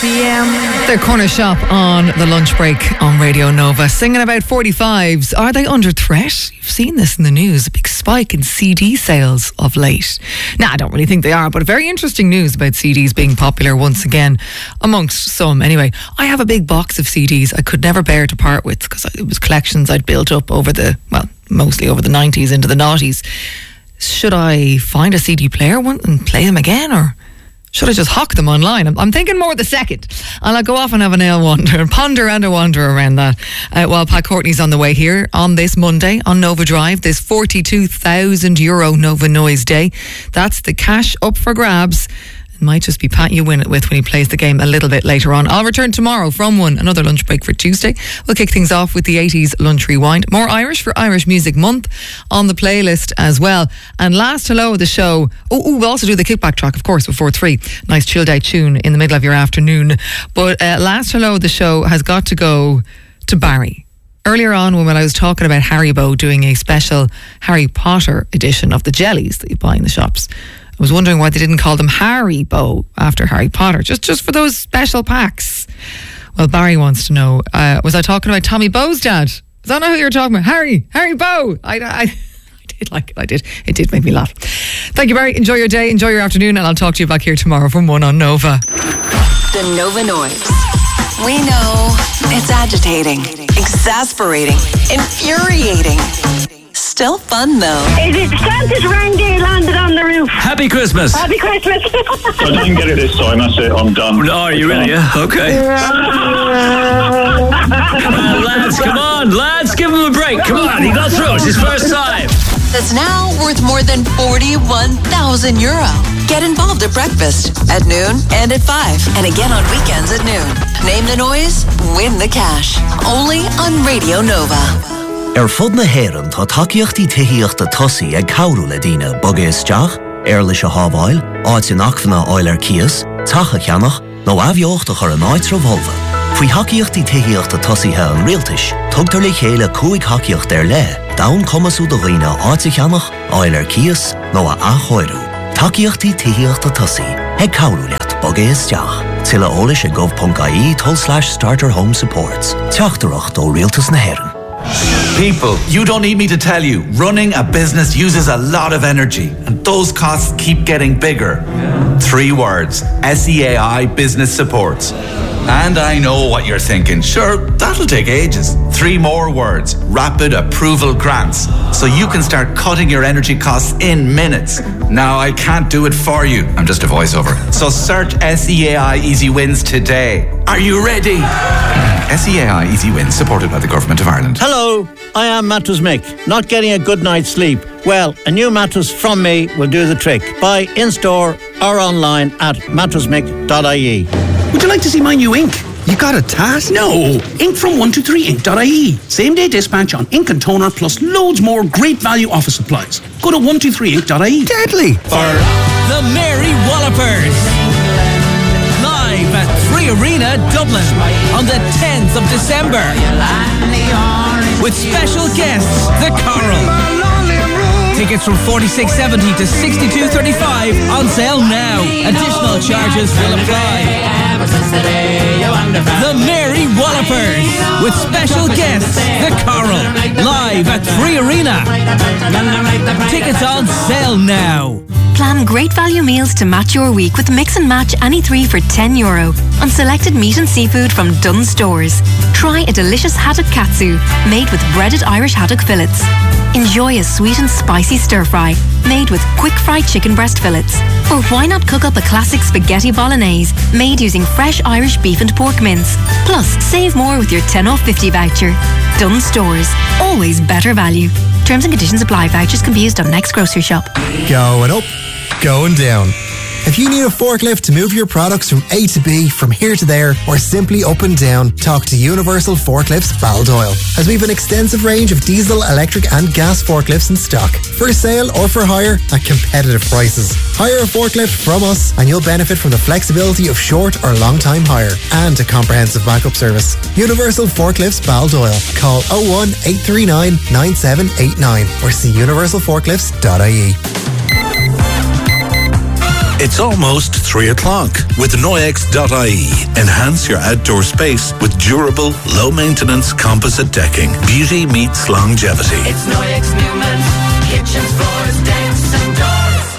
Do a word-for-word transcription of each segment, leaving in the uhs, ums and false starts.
p m. The Corner Shop on the lunch break on Radio Nova, singing about forty-fives. Are they under threat? You've seen this in the news, a big spike in C D sales of late. Now, I don't really think they are, but very interesting news about C Ds being popular once again, amongst some anyway. I have a big box of C Ds I could never bear to part with because it was collections I'd built up over the, well, mostly over the nineties into the noughties. Should I find a C D player one and play them again, or should I just hawk them online? I'm, I'm thinking more the second. And I'll go off and have an ale wander, ponder and a wander around that. Uh, while Pat Courtney's on the way here on this Monday on Nova Drive, this forty-two thousand euro Nova Noise Day. That's the cash up for grabs. Might just be Pat you win it with when he plays the game a little bit later on. I'll return tomorrow from one, another lunch break for Tuesday. We'll kick things off with the eighties lunch rewind. More Irish for Irish Music Month on the playlist as well. And last hello of the show. Oh, oh we'll also do the kickback track, of course, before three. Nice chilled out tune in the middle of your afternoon. But uh, last hello of the show has got to go to Barry. Earlier on, when I was talking about Haribo doing a special Harry Potter edition of the jellies that you buy in the shops, I was wondering why they didn't call them Haribo after Harry Potter, just just for those special packs. Well, Barry wants to know, uh, was I talking about Tommy Bo's dad? Is that not who you were talking about? Harry, Harry Bo. I, I, I did like it, I did. It did make me laugh. Thank you, Barry. Enjoy your day, enjoy your afternoon, and I'll talk to you back here tomorrow from one on Nova. The Nova Noise. We know it's agitating, exasperating, infuriating. Still fun though. Is it Santa's reindeer landed on the roof? Happy Christmas. Happy Christmas. I didn't get it this time, that's it, I'm done. Oh, are you ready? Yeah? Okay. uh, lads, come on, lads, give him a break. Come on, he got through. It's his first time. That's now worth more than forty-one thousand euro. Get involved at breakfast, at noon, and at five. And again on weekends at noon. Name the noise, win the cash. Only on Radio Nova. Er fud na héireann tá takeíochtaí tithiíochta tosaí ag cabhrú le daoine boga isteach, ar leis a hábháil, áit in achmhanna áil ar cias, tacha cheannach, nó abheochta chur an áit revolva. Faoi takeíochtaí tithiíochta tosaithe an rialtais, tugtar le chéile cúig takeíocht ar le, dawn comasú do dhaoine áit a cheannach, áil ar cias, nó a achóirú. Takeíochtaí tithiíochta tosaí, ag cabhrú leat boga isteach. Tilla ólis a gov.ie tol slash starter home supports. Teachtarach do rialtas na héireann. People, you don't need me to tell you, running a business uses a lot of energy and those costs keep getting bigger. Yeah. Three words, S E A I Business Supports. And I know what you're thinking, sure, that'll take ages. Three more words, Rapid Approval Grants, so you can start cutting your energy costs in minutes. Now, I can't do it for you, I'm just a voiceover. So search S E A I Easy Wins today. Are you ready? S E A I Easy Wins, supported by the Government of Ireland. Hello, I am Mattress Mick. Not getting a good night's sleep? Well, a new mattress from me will do the trick. Buy in-store or online at mattress mick dot I E. Would you like to see my new ink? You got a task? No. Ink from one two three ink dot I E. Same day dispatch on ink and toner plus loads more great value office supplies. Go to one two three ink dot I E. Deadly. For the Mary Wallopers. Live at Three Arena, Dublin on the tenth of December. With special guests, The Coral. Tickets from forty-six seventy to sixty-two thirty-five on sale now. Additional charges will apply. The Mary Wallopers with special guests, The Coral, live at Three Arena. Tickets on sale now. Plan great value meals to match your week with Mix and Match any three for ten euro on selected meat and seafood from Dunnes Stores. Try a delicious haddock katsu made with breaded Irish haddock fillets. Enjoy a sweet and spicy stir fry made with quick fried chicken breast fillets. Or why not cook up a classic spaghetti bolognese made using fresh Irish beef and pork mince. Plus, save more with your ten off fifty voucher. Dunnes Stores. Always better value. Terms and conditions apply. Vouchers can be used on next grocery shop. Going up, going down. If you need a forklift to move your products from A to B, from here to there, or simply up and down, talk to Universal Forklifts Baldoyle, as we have an extensive range of diesel, electric and gas forklifts in stock, for sale or for hire at competitive prices. Hire a forklift from us and you'll benefit from the flexibility of short or long time hire and a comprehensive backup service. Universal Forklifts Baldoyle. Call oh one, eight three nine, nine seven eight nine or see universal forklifts dot I E. It's almost three o'clock. With Noyex dot I E, enhance your outdoor space with durable, low-maintenance composite decking. Beauty meets longevity. It's Noyex Newman. Kitchens, floors, decks and doors.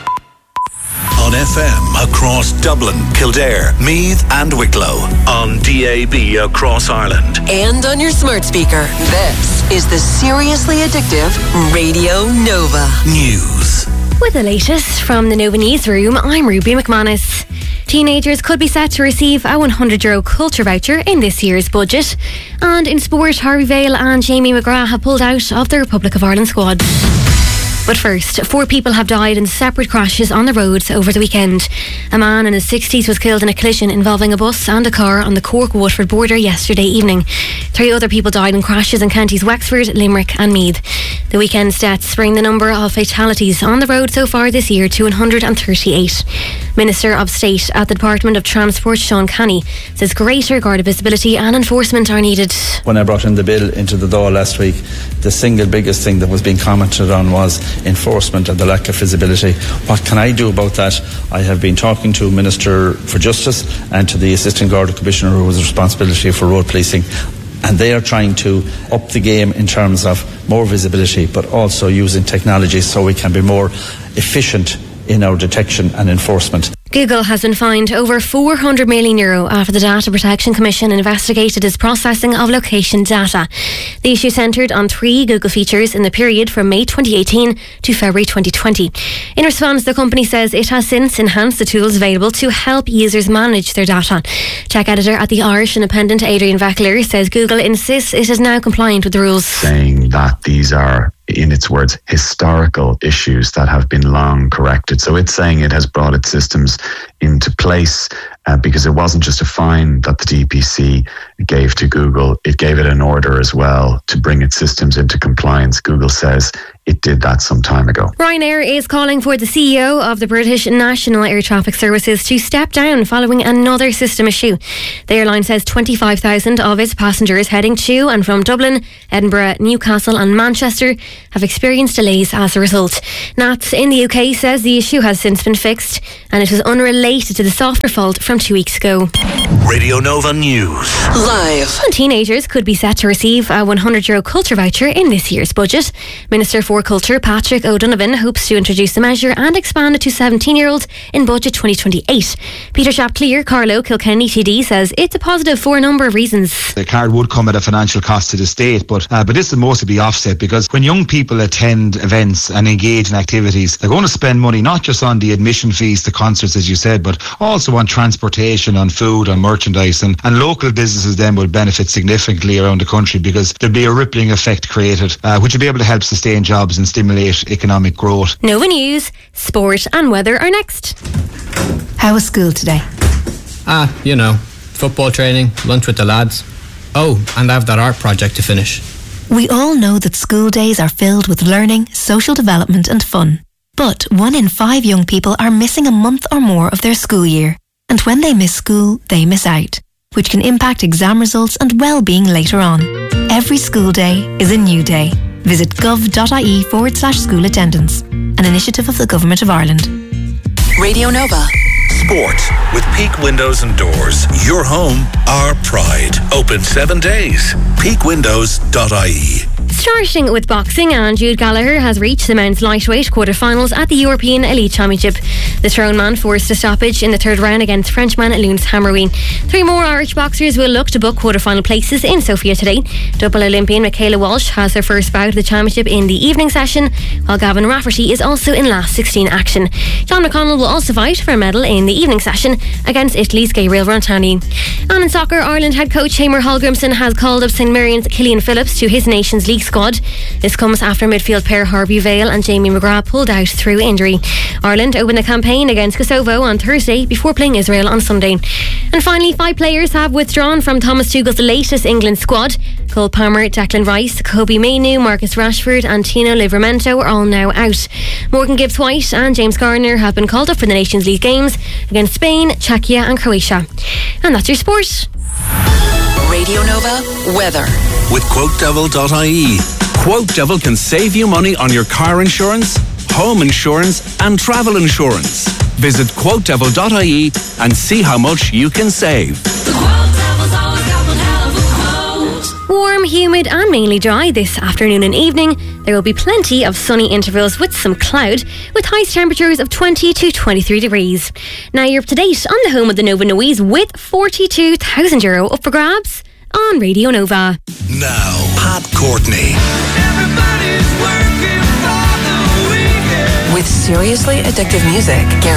On F M across Dublin, Kildare, Meath and Wicklow. On D A B across Ireland. And on your smart speaker. This is the Seriously Addictive Radio Nova. News. With the latest from the Nova Newsroom, I'm Ruby McManus. Teenagers could be set to receive a one hundred euro culture voucher in this year's budget. And in sport, Harvey Vale and Jamie McGrath have pulled out of the Republic of Ireland squad. But first, four people have died in separate crashes on the roads over the weekend. A man in his sixties was killed in a collision involving a bus and a car on the Cork-Waterford border yesterday evening. Three other people died in crashes in counties Wexford, Limerick and Meath. The weekend's deaths bring the number of fatalities on the road so far this year to one hundred thirty-eight. Minister of State at the Department of Transport, Sean Canny, says greater Garda visibility and enforcement are needed. When I brought in the bill into the Dáil last week, the single biggest thing that was being commented on was enforcement and the lack of visibility. What can I do about that? I have been talking to Minister for Justice and to the Assistant Garda Commissioner who has responsibility for road policing, and they are trying to up the game in terms of more visibility but also using technology so we can be more efficient in our detection and enforcement. Google has been fined over four hundred million euro after the Data Protection Commission investigated its processing of location data. The issue centred on three Google features in the period from May twenty eighteen to February twenty twenty. In response, the company says it has since enhanced the tools available to help users manage their data. Tech editor at the Irish Independent, Adrian Veckler, says Google insists it is now compliant with the rules. Saying that these are, in its words, historical issues that have been long corrected. So it's saying it has brought its systems into place uh, because it wasn't just a fine that the D P C gave to Google, it gave it an order as well to bring its systems into compliance. Google says it did that some time ago. Ryanair is calling for the C E O of the British National Air Traffic Services to step down following another system issue. The airline says twenty-five thousand of its passengers heading to and from Dublin, Edinburgh, Newcastle and Manchester have experienced delays as a result. N A T S in the U K says the issue has since been fixed and it was unrelated to the software fault from two weeks ago. Radio Nova News. Live. And teenagers could be set to receive a one hundred euro culture voucher in this year's budget. Minister for Culture Patrick O'Donovan hopes to introduce the measure and expand it to seventeen-year-olds in budget twenty twenty-eight. Peter Chapclear, Carlo Kilkenny T D, says it's a positive for a number of reasons. The card would come at a financial cost to the state, but uh, but this will mostly be offset because when young people attend events and engage in activities, they're going to spend money not just on the admission fees to concerts, as you said, but also on transportation, on food, on merchandise, and, and local businesses then will benefit significantly around the country because there'll be a rippling effect created, uh, which will be able to help sustain jobs and stimulate economic growth. Nova News, sport and weather are next. How was school today? Ah, you know, football training, lunch with the lads. Oh, and I have that art project to finish. We all know that school days are filled with learning, social development and fun. But one in five young people are missing a month or more of their school year. And when they miss school, they miss out, which can impact exam results and well-being later on. Every school day is a new day. Visit gov.ie forward slash school attendance, an initiative of the Government of Ireland. Radio Nova. Sport with Peak Windows and Doors. Your home, our pride. Open seven days. peak windows dot I E. Starting with boxing, and Jude Gallagher has reached the men's lightweight quarter-finals at the European Elite Championship. The thrown man forced a stoppage in the third round against Frenchman Lewis Hammerween. Three more Irish boxers will look to book quarter-final places in Sofia today. Double Olympian Michaela Walsh has her first bout of the championship in the evening session, while Gavin Rafferty is also in last sixteen action. John McConnell will also fight for a medal in the evening session against Italy's Gabriel Rontani. And in soccer, Ireland head coach Hamer Hallgrimsson has called up St Mirren's Killian Phillips to his Nations League squad. This comes after midfield pair Harvey Vale and Jamie McGrath pulled out through injury. Ireland opened the campaign against Kosovo on Thursday before playing Israel on Sunday. And finally, five players have withdrawn from Thomas Tuchel's latest England squad. Cole Palmer, Declan Rice, Kobe Mainoo, Marcus Rashford and Tino Livramento are all now out. Morgan Gibbs-White and James Garner have been called up for the Nations League games against Spain, Czechia and Croatia. And that's your sport. Radio Nova weather. With quote devil dot I E. QuoteDevil can save you money on your car insurance, home insurance and travel insurance. Visit quote devil dot I E and see how much you can save. Warm, humid and mainly dry this afternoon and evening. There will be plenty of sunny intervals with some cloud, with highest temperatures of twenty to twenty-three degrees. Now you're up to date on the home of the Nova Noise with forty-two thousand euro up for grabs on Radio Nova. Now, Pat Courtney. With seriously addictive music,